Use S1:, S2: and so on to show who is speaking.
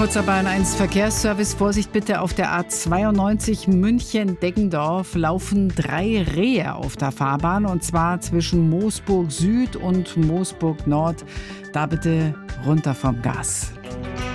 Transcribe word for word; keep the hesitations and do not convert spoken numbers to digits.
S1: Kurzer Bahn eins Verkehrsservice. Vorsicht bitte auf der A zweiundneunzig München-Deggendorf laufen drei Rehe auf der Fahrbahn und zwar zwischen Moosburg Süd und Moosburg Nord. Da bitte runter vom Gas.